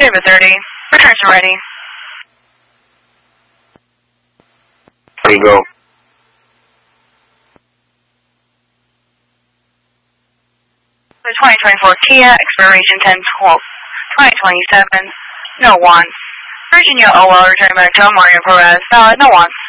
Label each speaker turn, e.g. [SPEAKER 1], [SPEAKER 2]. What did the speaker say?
[SPEAKER 1] David 30. Returns are ready.
[SPEAKER 2] There you go.
[SPEAKER 1] The 2024 Kia, expiration 10/12. 2027. No one. Virginia OL returning back to Mario Perez. Valid. No one.